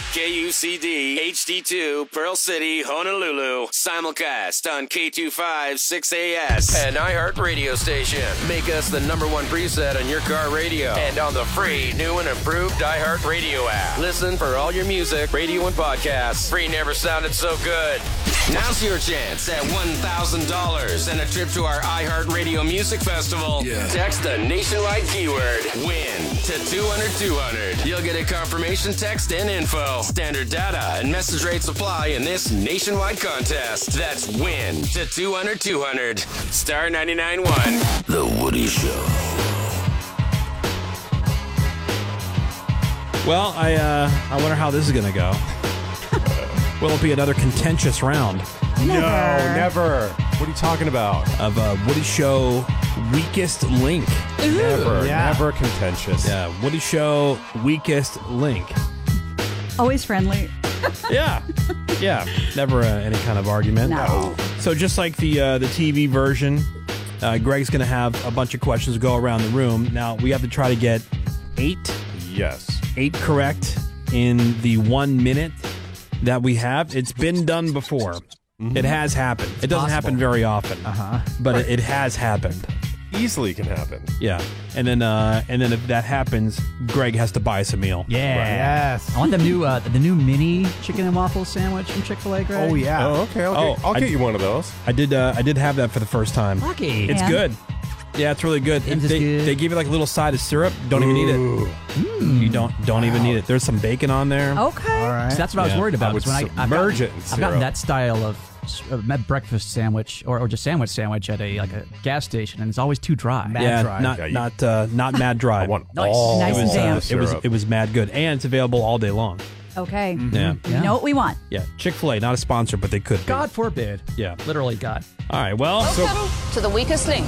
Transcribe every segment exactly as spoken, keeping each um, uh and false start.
K U C D, H D two, Pearl City, Honolulu. Simulcast on K two five six A S. An iHeart radio station. Make us the number one preset on your car radio. And on the free, new and improved iHeart radio app. Listen for all your music, radio, and podcasts. Free never sounded so good. Now's your chance at one thousand dollars and a trip to our iHeart Radio Music Festival. Yeah. Text the nationwide keyword WIN to two hundred two hundred. You'll get a confirmation text and info. Standard data and message rates apply in this nationwide contest. That's WIN to two hundred two hundred. Star ninety-nine point one. The Woody Show. Well, I uh, I wonder how this is going to go. Will it be another contentious round? Never. No, never. What are you talking about? Of uh, Woody Show Weakest Link. Ooh. Never, yeah. never contentious. Yeah, Woody Show Weakest Link. Always friendly. Yeah, yeah. Never uh, any kind of argument. No. So just like the uh, the T V version, uh, Greg's going to have a bunch of questions go around the room. Now, we have to try to get eight. Yes. Eight correct in the one minute that we have. It's been done before. Mm-hmm. It has happened. It doesn't possible. happen very often, Uh-huh. but it, it has happened. Easily can happen. Yeah, and then uh, and then if that happens, Greg has to buy us a meal. Yeah. Right. Yes. I want the new uh, the new mini chicken and waffle sandwich from Chick-fil-A, Greg. Oh, yeah. Oh, okay. I'll, Oh, get, I'll I- get you one of those. I did. Uh, I did have that for the first time. Lucky. It's Yeah. good. Yeah, it's really good. It's They, good. they give you like a little side of syrup. Don't even need it. Ooh. You don't don't even need it. There's some bacon on there. Okay. All right. So that's what I was Yeah. worried about. I would is when I, I've submerge gotten, it in I've gotten syrup. that style of uh, breakfast sandwich or, or just sandwich sandwich at a like a gas station, and it's always too dry. yeah, Mad dry. not Yeah, you- not uh, not mad dry. I want Nice. all Nice it and was, the uh, damp. it was syrup. it was mad good, and it's available all day long. Okay. Yeah, We Yeah. know what we want. yeah. Chick-fil-A, not a sponsor, but they could. be. God forbid. Yeah. Literally God. All right. Well, Welcome to the weakest link.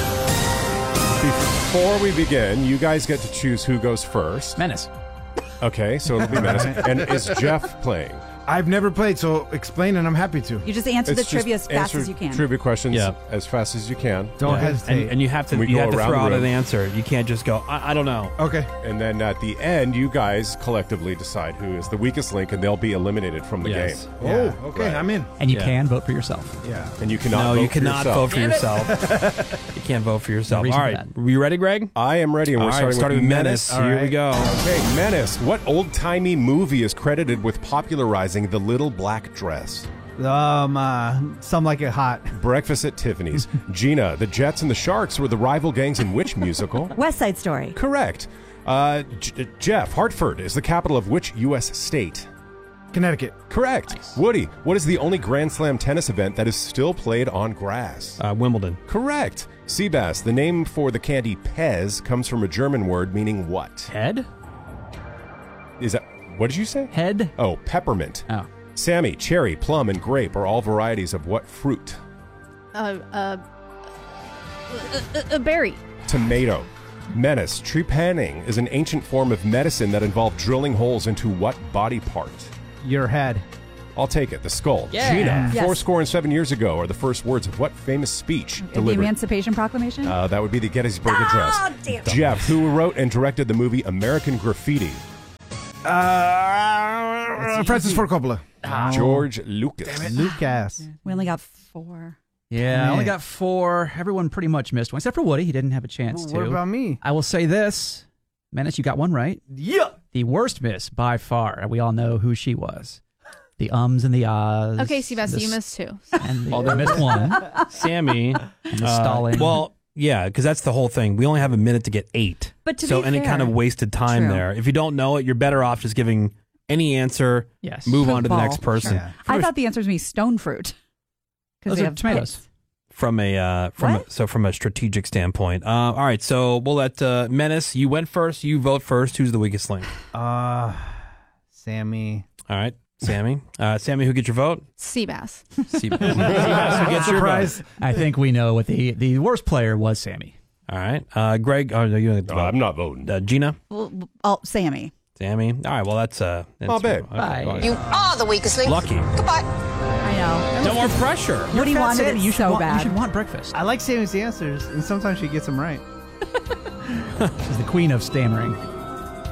Before we begin, you guys get to choose who goes first. Menace. Okay, so it'll be Menace. And is Jeff playing? I've never played, so explain, and I'm happy to. You just answer the It's trivia just as fast answer as you can. Trivia questions Yeah. as fast as you can. Don't yeah. hesitate. and, and you have to We you go have to around throw the out an room. answer. You can't just go. I, I don't know. okay. And then at the end, you guys collectively decide who is the weakest link, and they'll be eliminated from the Yes. game. Oh, okay. Right. I'm in. And you Yeah. can vote for yourself. Yeah. And you cannot No, vote you for cannot yourself. vote for yourself. You can't vote for yourself. reason All for right. that. Are you ready, Greg? I am ready, and All we're right, starting, starting with with Menace. Menace. Here we right. go. Okay, Menace. What old-timey movie is credited with popularizing the little black dress? Um, uh, some like it hot. Breakfast at Tiffany's. Gina, the Jets and the Sharks were the rival gangs in which musical? West Side Story. Correct. Uh, J- Jeff, Hartford is the capital of which U S state? Connecticut. Correct. Woody, what is the only Grand Slam tennis event that is still played on grass? Uh, Wimbledon. Correct. Seabass, the name for the candy Pez comes from a German word meaning what? Head? Is that, what did you say? Head? Oh, peppermint. Oh. Sammy, cherry, plum, and grape are all varieties of what fruit? Uh, uh, a, a berry. Tomato. Menace, trepanning is an ancient form of medicine that involved drilling holes into what body part? Your head. I'll take it. The skull. Yeah. Gina, Yes. four score and seven years ago are the first words of what famous speech The delivered? Emancipation Proclamation. Uh, that would be the Gettysburg Address. Oh, damn it. Jeff, who wrote and directed the movie American Graffiti? Uh, Francis Ford Coppola. George Lucas. Lucas. We only got four. Yeah, I only Man. got four. Everyone pretty much missed one, except for Woody. He didn't have a chance What to. about me? I will say this. Menace, you got one right. Yeah. The worst miss by far, and we all know who she was. The ums and the ahs. Okay, Seabass, the you s- missed two. And the, oh, they missed one. Sammy. And the uh, stalling. Well, yeah, because that's the whole thing. We only have a minute to get eight. But to so be any fair- kind of wasted time True. there. If you don't know it, you're better off just giving any answer. Yes. Move on to the Football. next person. Yeah. I thought the answer was me stone fruit. Because Those they are have tomatoes. pits. From a uh, from What? a, so from a strategic standpoint. Uh, all right, so we'll let uh, Menace. You went first. You vote first. Who's the weakest link? Uh, Sammy. All right, Sammy. Uh, Sammy, who gets your vote? Seabass. Seabass. Seabass, who gets your vote? Surprise. I think we know what the the worst player was. Sammy. All right, uh, Greg. Oh no, you don't get the No, vote. I'm not voting. Uh, Gina. Well, oh, Sammy. Sammy. All right, well that's uh. That's, Oh, babe. okay, Bye. well, You are the weakest link. Lucky. Goodbye. I know. No more pressure. What do you Fat want Sammy, it you should so want, bad? You should want breakfast. I like Sammy's answers, and sometimes she gets them right. She's the queen of stammering. All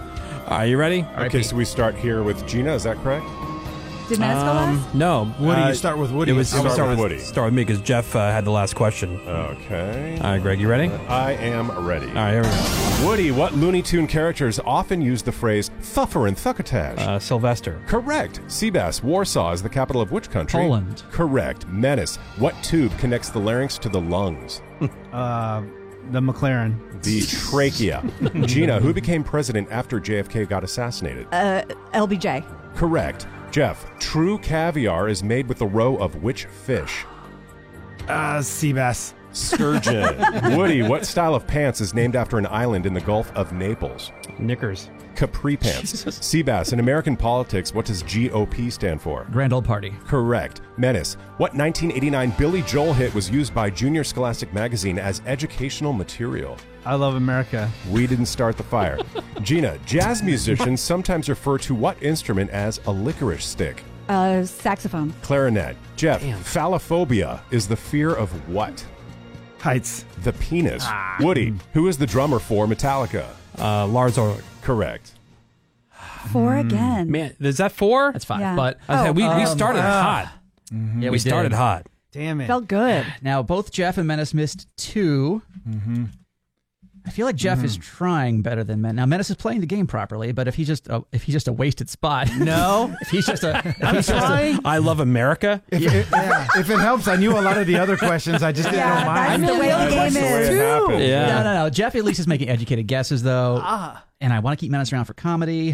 Are you ready? Okay, so we start here with Gina. Is that correct? Did Menace go Um, last? no. Woody, uh, you start with Woody. It was Start it was with Woody. Start with me because Jeff uh, had the last question. Okay. All right, Greg, you ready? I am ready. All right, here we go. Woody, what Looney Tune characters often use the phrase "thuffer and thuckotash"? Uh, Sylvester. Correct. Seabass, Warsaw is the capital of which country? Poland. Correct. Menace, what tube connects the larynx to the lungs? Uh, the McLaren. The trachea. Gina, who became president after J F K got assassinated? Uh, L B J. Correct. Jeff, true caviar is made with the roe of which fish? Uh, sea bass. Sturgeon. Woody, what style of pants is named after an island in the Gulf of Naples? Knickers. Capri pants. Seabass, in American politics, what does G O P stand for? Grand Old Party. Correct. Menace, what nineteen eighty-nine Billy Joel hit was used by Junior Scholastic Magazine as educational material? I Love America. We didn't start the fire. Gina, jazz musicians sometimes refer to what instrument as a licorice stick? Uh, saxophone. Clarinet. Jeff, phallophobia is the fear of what? Heights. The penis. Woody, who is the drummer for Metallica? Uh, Lars Ulrich. Correct. Four again. Man, is that four? That's fine. Yeah. But I was- Oh, we, we um, started uh, hot. yeah, We, we, started did. hot. Damn it. Felt good. Now, both Jeff and Menace missed two. Mm-hmm. I feel like Jeff is trying better than Menace. Now, Menace is playing the game properly, but if he's just a, if he's just a wasted spot, no. If he's just a, if he's just a I love America. If, it, if it helps, I knew a lot of the other questions. I just didn't Yeah, know mine. that's the way the game That's the way is. it happens. Yeah. no, no, no. Jeff at least is making educated guesses, though, and I want to keep Menace around for comedy.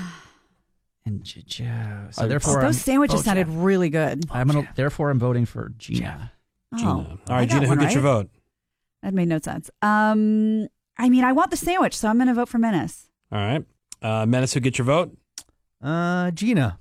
And J- Joe. So Oh, therefore, Those I'm, sandwiches vote sounded Jeff. really good. I'm gonna. Therefore, I'm voting for Gina. Gina. Oh, All I right, got Gina, who one gets your right. vote? That made no sense. Um, I mean, I want the sandwich, so I'm going to vote for Menace. All right. Uh, Menace, who gets your vote? Uh, Gina.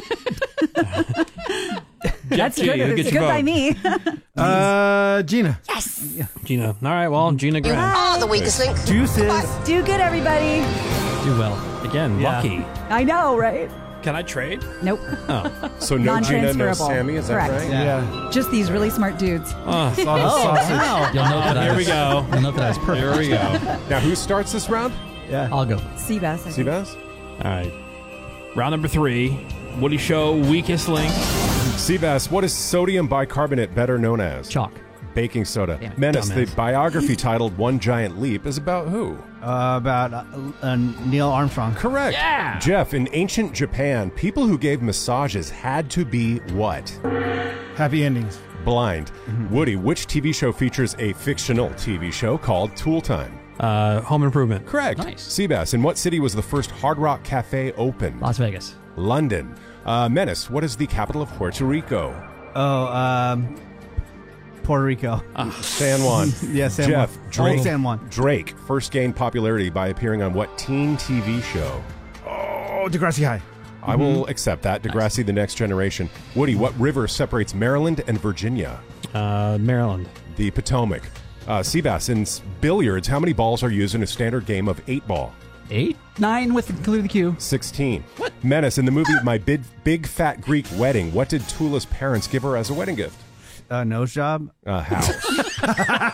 That's Gina, good. who It's gets good your by vote? me. Uh, Gina. Yes. Gina. All right, well, Gina Graham. are the weakest link. Juices. Do good, everybody. Do well. Again, Yeah. lucky. I know, right? Can I trade? Nope. Oh. So no Gina, no Non-transferable. Sammy, is that Correct. right? Yeah. Just these really smart dudes. Oh. Saw the sausage. You'll note that I Here was, we go. You'll note that I was perfect. Here we go. Now, who starts this round? Yeah. I'll go. Seabass. I think. Seabass? All right. Round number three. Woody Show, weakest link. Seabass, what is sodium bicarbonate better known as? Chalk. Baking soda. Damn it. Menace, the Dumbass. biography titled One Giant Leap is about who? Uh, about uh, uh, Neil Armstrong. Correct. Yeah. Jeff, in ancient Japan, people who gave massages had to be what? Happy endings. Blind. Woody, which T V show features a fictional T V show called Tool Time? Uh, Home Improvement. Correct. Nice. Seabass, in what city was the first Hard Rock Cafe open? Las Vegas. London. Uh, Menace, what is the capital of Puerto Rico? Oh, um, Puerto Rico. San Juan. Yeah, San Jeff, Juan. Drake. Oh, San Juan. Drake first gained popularity by appearing on what teen T V show? Oh, Degrassi High. I will accept that. Degrassi, The Next Generation. Woody, what river separates Maryland and Virginia? Uh, Maryland. The Potomac. Uh, Seabass, in s- billiards, how many balls are used in a standard game of eight ball? Eight? Nine with including the cue. sixteen. What? Menace, in the movie My Big, Big Fat Greek Wedding, what did Tula's parents give her as a wedding gift? Uh, nose job. A house.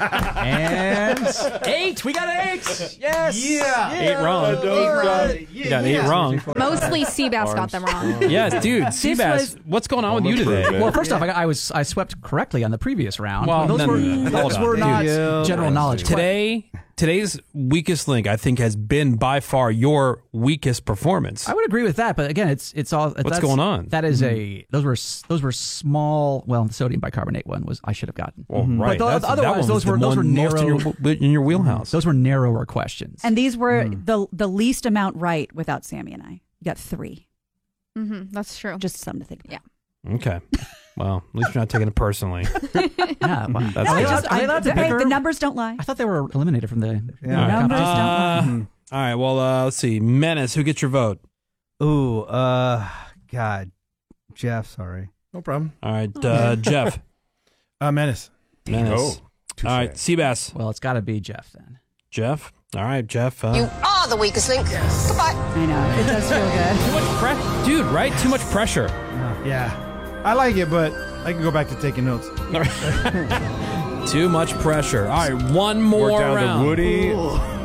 And eight. We got eight. Yes. Yeah. Eight wrong. You got eight wrong. Mostly Seabass got them wrong. Yeah, dude. Seabass, was- what's going on with Home you today? improvement. Well, first off, I, got, I was I swept correctly on the previous round. Well, those no, were no, no, no. those Hold were on, not dude. general knowledge. Today, today's weakest link, I think, has been by far your weakest performance. I would agree with that, but again, it's it's all. What's going on? That is a those were s- those were small. Well, the sodium bicarbonate one was I should have gotten. Well, right. But the- That's- otherwise, that one those was were the those were one most in narrow. your, in your wheelhouse. Those were narrower questions. And these were the the least amount right without Sammy and I. You got three. Mm-hmm, that's true. Just something to think about. Yeah. Okay. Well, at least you're not taking it personally. yeah, well, That's are I they good. just, allowed- are they I, allowed to hey, bicker? the numbers don't lie. I thought they were eliminated from the. All right. Numbers don't Uh, lie. all right. Well, uh, let's see. Menace, who gets your vote? Ooh, uh, God, Jeff. Sorry. No problem. All right, uh, Jeff. Uh, Menace. Menace. Oh, touche. All right, Seabass. Well, it's got to be Jeff then. Jeff. All right, Jeff. Uh, You are the weakest link. Goodbye. I know. It does feel good. too much pressure, dude. Right? Too much pressure. Yeah. I like it, but I can go back to taking notes. Too much pressure. All right, one more We're down round. to Woody,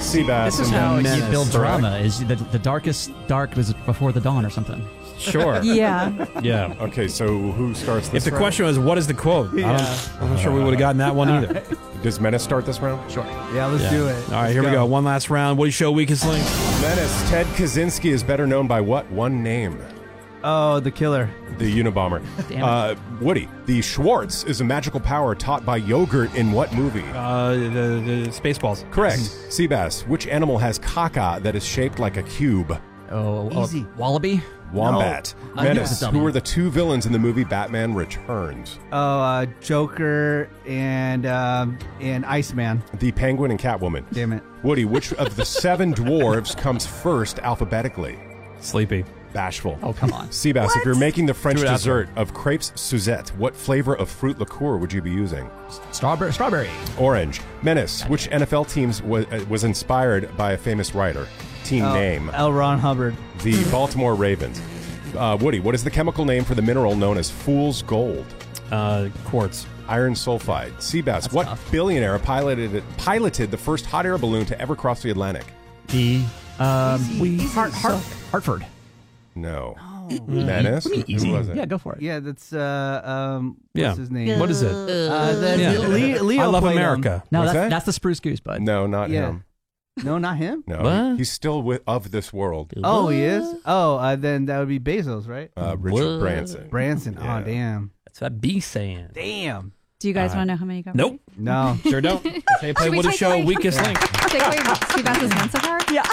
Seabass. This is and how you Menace, build correct? drama. Is the, the darkest dark was before the dawn or something. Sure. Yeah. Yeah. Okay, so who starts this If the round? question was, what is the quote? I don't, I'm not sure we would have gotten that one either. Does Menace start this round? Sure. Yeah, let's Yeah. do it. All right, here we go. One last round. Woody Show Weakest Link. Menace. Ted Kaczynski is better known by what one name? Oh, the killer. The Unabomber. Damn it. Uh, Woody. The Schwartz is a magical power taught by yogurt in what movie? Uh, the, the Spaceballs. Correct. Seabass. Which animal has caca that is shaped like a cube? Oh, oh, Easy. Wallaby. Wombat. I knew it was Menace. a dummy. Who are the two villains in the movie Batman Returns? Oh, uh, Joker and um, and Iceman. The Penguin and Catwoman. Damn it. Woody. Which of the seven dwarves comes first alphabetically? Sleepy. Bashful. Oh, come on. Seabass, if you're making the French Threw it out dessert of crepes Suzette, what flavor of fruit liqueur would you be using? Strawberry. Strawberry. Orange. Menace. Which N F L teams was, uh, was inspired by a famous writer? Team Oh, name. L. Ron Hubbard. The Baltimore Ravens. Uh, Woody, what is the chemical name for the mineral known as fool's gold? Uh, quartz. Iron sulfide. Seabass, what tough. billionaire piloted it, piloted the first hot air balloon to ever cross the Atlantic? The um, Easy, we easy Hart, Hart, stuff. Hartford. No. Menace? What do you mean Who easy? was it? Yeah, go for it. Yeah, that's uh um Yeah. what's his name? What is it? Uh, the, Yeah. Le- Leo I Love played him. America. No, What's that's that? that's the Spruce Goose, bud. No, not Yeah. him. No, not him. No, What? he's still with, of this world. Oh, he is. Oh, uh, then that would be Bezos, right? Uh, Richard What? Branson. Branson. Yeah. Oh, damn. That's what B saying. Damn. Do you guys Uh, want to know how many you got? Nope. No. Sure don't. That's how you play Should we Woody take Show away- Weakest Link. Take away Seabass's answer card? Yeah.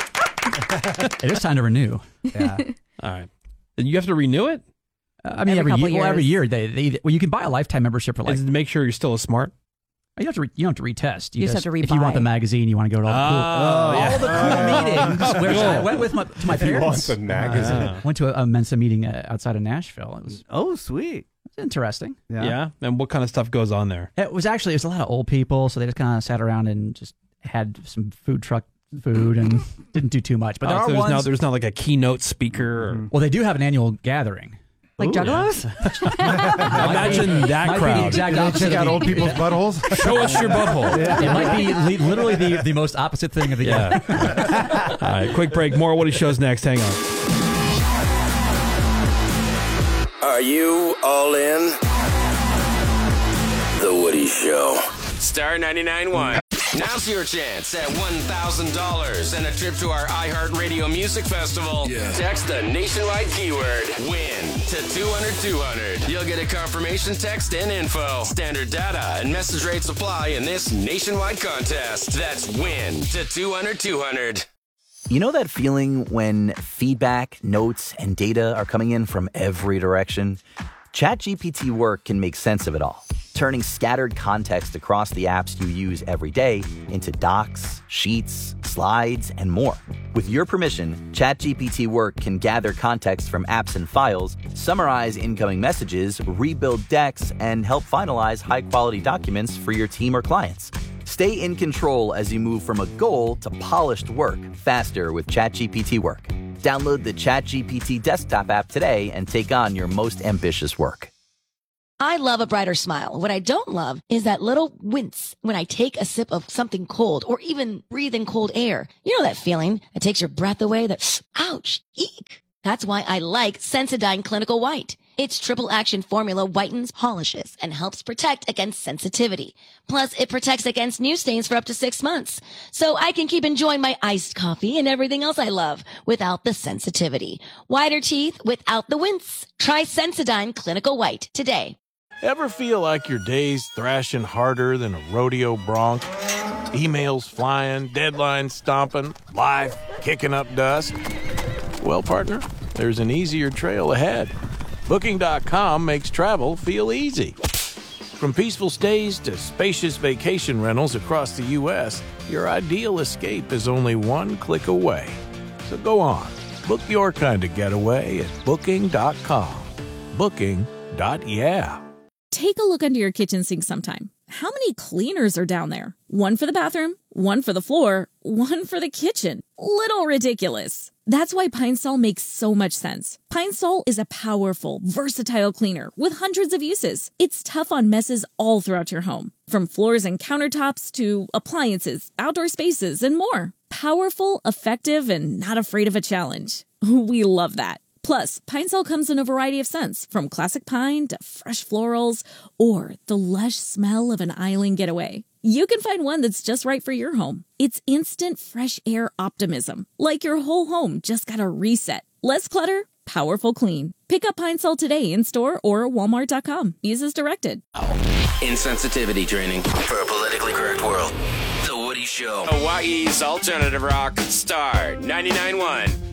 It is time to renew. Yeah. All right. And you have to renew it? Uh, I mean, Every every, couple year, well, every years. year they, they well, you can buy a lifetime membership for like. Is it to make sure you're still a smart? You don't have to. Re, you don't have to retest. You just have to If you want rebuy. the magazine, you want to go to all the cool, Oh, yeah. all the cool meetings. Which I went with my, to my If you want parents. the magazine. Uh, Went to a, a Mensa meeting uh, outside of Nashville. It was, it Oh, sweet. was interesting. Yeah. yeah. And what kind of stuff goes on there? It was actually it was a lot of old people, so they just kind of sat around and just had some food truck food and didn't do too much. But there Oh, are so there's, ones. no, there's not like a keynote speaker. Or, well, they do have an annual gathering. Like Ooh. Juggalos? Imagine that Might be the crowd. exact They opposite check of out the- old people's buttholes. Show us your butthole. It might be li- literally the, the most opposite thing of the year. Yeah. All right, quick break. More Woody Show's next. Hang on. Are you all in? The Woody Show. Star ninety-nine point one. Now's your chance at one thousand dollars and a trip to our iHeartRadio Music Festival. Yeah. Text the nationwide keyword WIN to two hundred two hundred. You'll get a confirmation text and info. Standard data and message rates apply in this nationwide contest. That's WIN to two hundred two hundred. You know that feeling when feedback, notes, and data are coming in from every direction? ChatGPT Work can make sense of it all, turning scattered context across the apps you use every day into docs, sheets, slides, and more. With your permission, ChatGPT Work can gather context from apps and files, summarize incoming messages, rebuild decks, and help finalize high-quality documents for your team or clients. Stay in control as you move from a goal to polished work faster with ChatGPT Work. Download the ChatGPT desktop app today and take on your most ambitious work. I love a brighter smile. What I don't love is that little wince when I take a sip of something cold or even breathe in cold air. You know that feeling that takes your breath away, that ouch, eek. That's why I like Sensodyne Clinical White. Its triple action formula whitens, polishes, and helps protect against sensitivity. Plus, it protects against new stains for up to six months. So I can keep enjoying my iced coffee and everything else I love without the sensitivity. Whiter teeth without the wince. Try Sensodyne Clinical White today. Ever feel like your day's thrashing harder than a rodeo bronc? Emails flying, deadlines stomping, life kicking up dust? Well, partner, there's an easier trail ahead. Booking dot com makes travel feel easy. From peaceful stays to spacious vacation rentals across the U S, your ideal escape is only one click away. So go on, book your kind of getaway at Booking dot com. Booking. Yeah. Take a look under your kitchen sink sometime. How many cleaners are down there? One for the bathroom, one for the floor, one for the kitchen. Little ridiculous. That's why Pine Sol makes so much sense. Pine Sol is a powerful, versatile cleaner with hundreds of uses. It's tough on messes all throughout your home, from floors and countertops to appliances, outdoor spaces, and more. Powerful, effective, and not afraid of a challenge. We love that. Plus, Pine Sol comes in a variety of scents, from classic pine to fresh florals, or the lush smell of an island getaway. You can find one that's just right for your home. It's instant fresh air optimism, like your whole home just got a reset. Less clutter, powerful clean. Pick up Pine Sol today in store or walmart dot com. Use as directed. Insensitivity training for a politically correct world. The Woody Show. Hawaii's alternative rock star ninety-nine point one.